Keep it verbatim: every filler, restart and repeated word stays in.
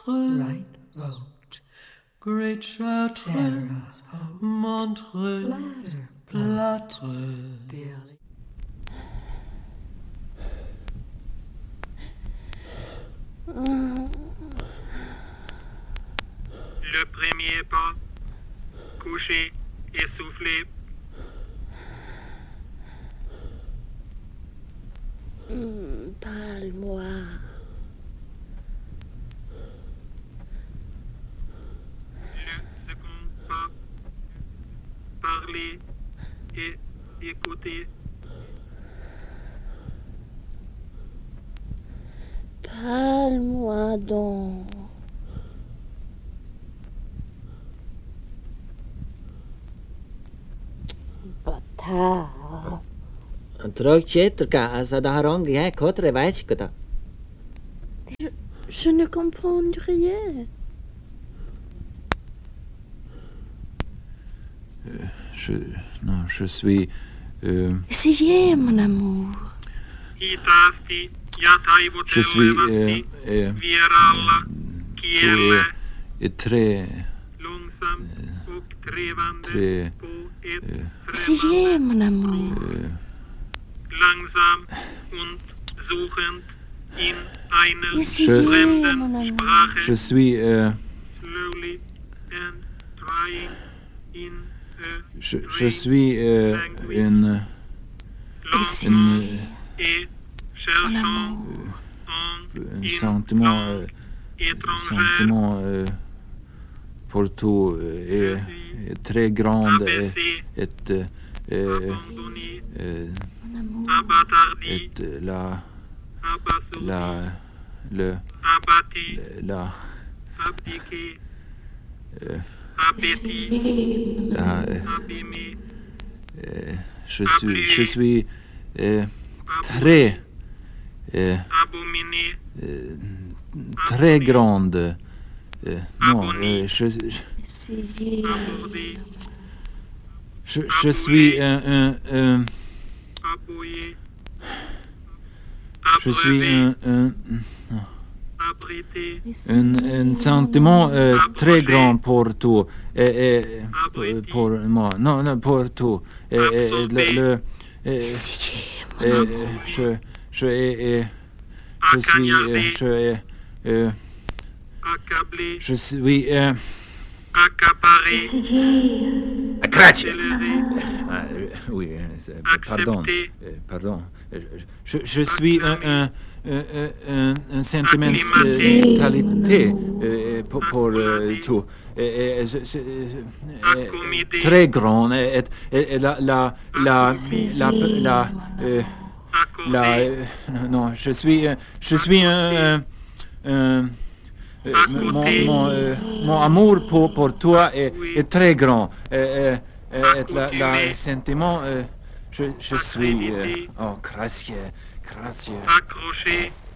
Montreux, right road, Great Chartres, Terrace, Hope, Montreux, Bladder, Plâtre. Billy. Le premier pas, couché, essoufflé. Mm, Parle-moi. Le second pas, parler et écouter. Parle-moi donc. Bâtard. Trocchetrka, ça d'arrange, hein, quatre vaches, Je ne comprends rien. Je, non, je suis... Euh, Essayez, mon amour. Hitaasti ja je suis... Euh, taivuttelevasti euh, vieraalla tout kielellä est, est très... långsamt och trevande très... på ett Euh, Essayez, mon amour. euh, langsam und suchend in einer Essayez, mon fremden amour. Sprache. je suis... Euh, Slowly and trying in a je, je suis euh, une... langsam une et Mon cherchant amour. en un in sentiment... Euh, langue un étrangère. sentiment euh, pour tout euh, est, est très grand et, Abaissé, et, euh, euh, abandonné, euh, Mon amour. abattardi, et la abasourdi, la le abattu, la abdiqué, euh, appétit, la euh, abîmé, euh, je suis je suis euh, très euh, abominé, euh, très grande euh, non euh, je, je Essayez. abordé, je je suis un, un, un aboyé, je suis abreuvé, un, un abrité, Un, un sentiment euh, très grand pour tout. Et, et, pour, pour moi. Non, non, pour tout. Et, et, et le, le, et, Essayez, mon et, amour. je, je, et, et, je suis, euh, je, euh, accablé, je suis, euh, accaparé, accéléré, ah, euh, oui, euh, c'est- pardon, accepté, euh, pardon. Euh, Je, je suis un, un, un, un, un sentiment de qualité euh, pour, pour euh, tout. Et, et, je- je- euh, Accommodé. très grand. Et, et, et la, la, la, la, la, euh, la, accordé, euh, non, je suis, euh, je suis un, un, un euh, mon, mon, euh, mon amour pour, pour toi est, est très grand. Et, et, et la, la sentiment, euh, je, je suis, euh, oh, gracieux, gracieux. accroché,